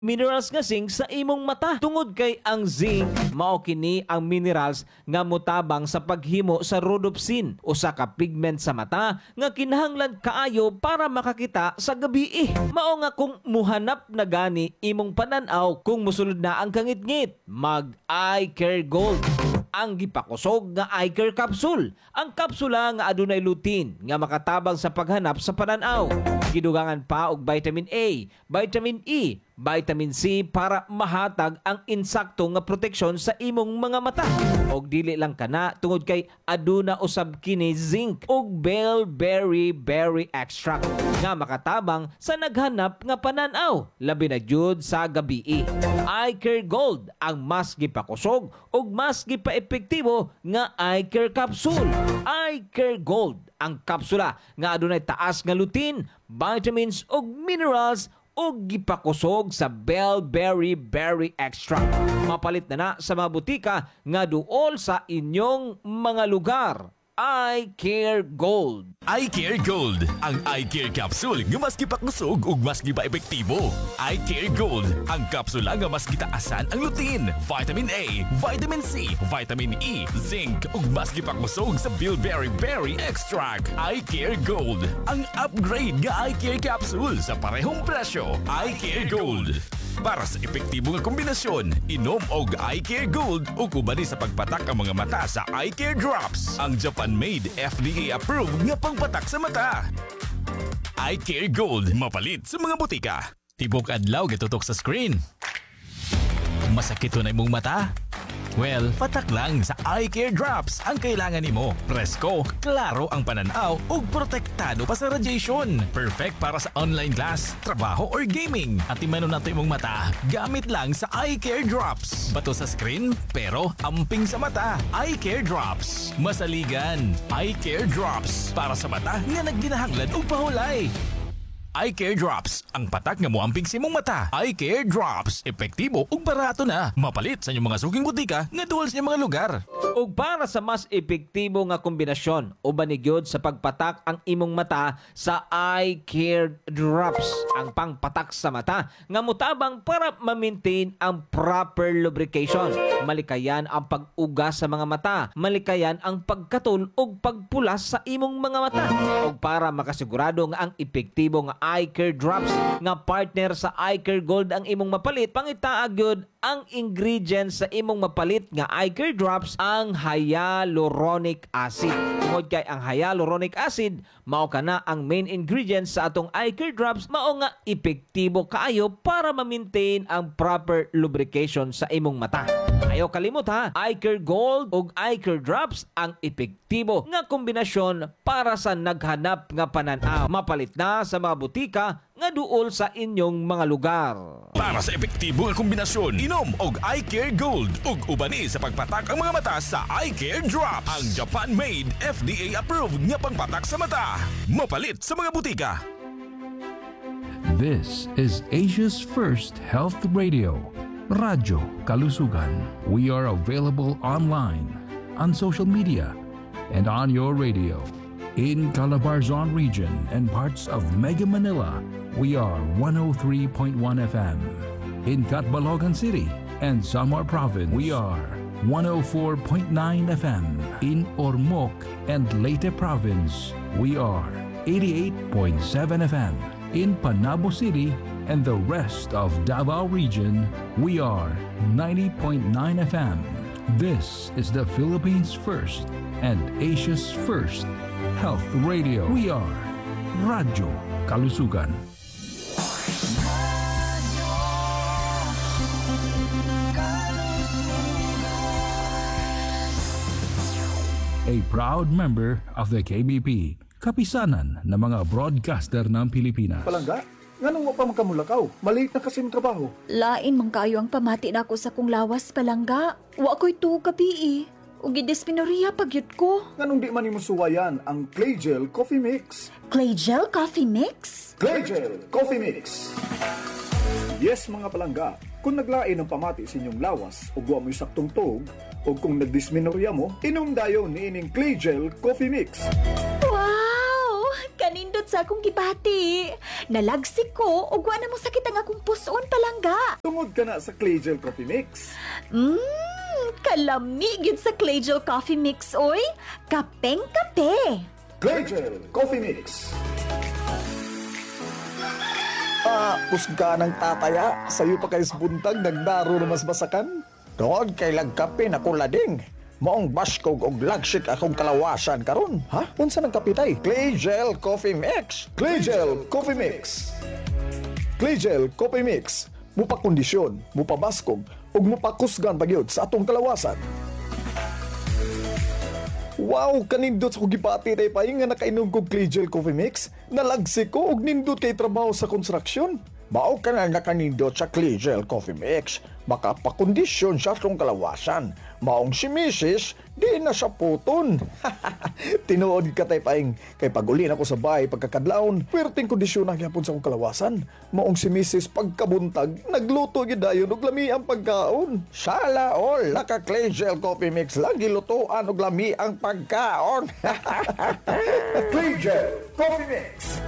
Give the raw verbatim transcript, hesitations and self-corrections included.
minerals nga zinc sa imong mata. Tungod kay ang zinc mao kini ang minerals nga motabang sa paghimo sa rhodopsin, usa ka pigment sa mata nga kinahanglan kaayo para makakita sa gabi. Mao nga kung muhanap na gani imong pananaw kung musulod na ang kangit-ngit, mag Eye Care Gold ang gipakusog nga eye care capsule. Ang kapsula nga adunay lutein nga makatabang sa paghanap sa pananaw. Gidugangan pa og vitamin A, vitamin E, vitamin C para mahatag ang insakto nga proteksyon sa imong mga mata. Og dili lang kana tungod kay aduna usab kini zinc og bellberry berry extract nga makatabang sa naghanap nga pananaw, labi na jud sa gabi. Eye Care Gold ang mas gipakusog og mas gipaepektibo nga eye care capsule. Eye Care Gold ang kapsula nga adunay taas nga lutein, vitamins ug minerals ug gipakusog sa bellberry berry extract. Mapalit na na sa mga butika nga duol sa inyong mga lugar. Eye Care Gold. Eye Care Gold, ang eye care capsule nga mas gipakusog ug mas gipa-epektibo. Eye Care Gold, ang kapsula nga mas gitaasan ang lutein, vitamin A, vitamin C, vitamin E, zinc ug mas gipakusog sa bilberry berry extract. Eye Care Gold, ang upgrade nga eye care capsule sa parehong presyo. Eye Care Gold. Para sa epektibo nga kombinasyon, inom og Eye Care Gold o kubani sa pagpatak ang mga mata sa Eye Care Drops, ang Japan-made F D A-approved nga pangpatak sa mata. Eye Care Gold, mapalit sa mga butika. Tibok adlaw gitutok sa screen. Masakit na imong mata? Well, patak lang sa Eye Care Drops ang kailangan nimo. Presko, klaro ang pananaw ug protektado pa sa radiation. Perfect para sa online class, trabaho or gaming. At imano nato imong mata, gamit lang sa Eye Care Drops. Bato sa screen, pero amping sa mata. Eye Care Drops. Masaligan. Eye Care Drops. Para sa mata nga nagginahanglan og pahulay. Eye Care Drops, ang patak nga moamping sa imong mata. Eye Care Drops, epektibo ug barato na. Mapalit sa inyong mga suking butika nga duol sa inyong mga lugar. Ug para sa mas epektibo nga kombinasyon, uban ni gyud sa pagpatak ang imong mata sa Eye Care Drops, ang pangpatak sa mata nga motabang para ma-maintain ang proper lubrication. Malikayan ang pag-ugas sa mga mata, malikayan ang pagkatul ug pagpulas sa imong mga mata. Ug para makasigurado nga ang epektibo nga Eye Care Drops nga partner sa Eye Care Gold ang imong mapalit, pangitaag yun ang ingredients sa imong mapalit nga Eye Care Drops ang hyaluronic acid. Tungod kay ang hyaluronic acid mao kana ang main ingredients sa atong Eye Care Drops, mao nga epektibo kaayo para ma-maintain ang proper lubrication sa imong mata. Ayaw kalimot ha, Eye Care Gold ug Eye Care Drops ang epektibo nga kombinasyon para sa naghanap nga pananaw. Mapalit na sa mga butika nga duol sa inyong mga lugar. Para sa epektibo nga kombinasyon, inom og Eye Care Gold ug ubani sa pagpatak ang mga mata sa Eye Care Drops, ang Japan-made F D A-approved nga pangpatak sa mata. Mapalit sa mga butika. This is Asia's first health radio, Radyo Kalusugan. We are available online, on social media, and on your radio. In Calabarzon region and parts of Mega Manila, we are one oh three point one F M. In Catbalogan City and Samar Province, we are one oh four point nine F M. In Ormoc and Leyte Province, we are eighty-eight point seven F M. In Panabo City and the rest of Davao region, we are ninety point nine F M. This is the Philippines' first and Asia's first health radio. We are Radyo Kalusugan. A proud member of the K B P, kapisanan ng mga broadcaster ng Pilipinas. Palangga, nganong mo pa magkamulakaw? Maliit na kasi mong trabaho. Lain man kayo ang pamati na ako sa kong lawas, palangga. Wa ko'y tuog gabi eh. Ugi dysmenorrhea pagyud ko. Nganong di man imo suwayan ang Claygel Coffee Mix? Claygel Coffee Mix? Claygel Coffee Mix. Yes mga palangga, kung naglain ang pamati sa inyong lawas o guwa mo'y saktong tuog, o kung nagdysmenorrhea mo, inom dayon ni ining Claygel Coffee Mix. Wow! Kanindot sa akong gibati. Nalagsik ko ug wa na mo sakit ang akong puson palangga. Tungod ka na sa Clay Gel Coffee Mix. Mmm, kalami gid sa Clay Gel Coffee Mix oy. Kapeng kape. Clay Gel Coffee Mix. Ah, usga ng tataya. Sa'yo pa kayo sa buntag, nagdaro na mas masakan. Doon kay lagkape na kulading. Maong baskog og lagsik akong kalawasan karon. Ha? Unsa ng kapitay? Clay Gel Coffee Mix. Clay Gel Coffee Mix. Clay Gel Coffee Mix. Mupa kondisyon, mupa baskog, ug mupa kusgan pagyud sa atong kalawasan. Wow, kanindot sa kugipati tay pa nga nakainom kog Clay Gel Coffee Mix. Nalagsik ko og nindot kay trabaho sa konstruksyon. Mao ka na nakanindot sa Clay Gel Coffee Mix. Makapakondisyon sa atong kalawasan. Maong si Missus di na sa puton. Tinuod ka tay paing kay pagulin ako sa bahay pagkakadlaon, perting kondisyon ang gyapon sa akong kalawasan. Maong si Missus pagkabuntag nagluto gyud dayon og lami ang pagkaon. Sala all naka Clay Gel Coffee Mix lang gilutoan og lami ang pagkaon. Clay Gel Coffee Mix.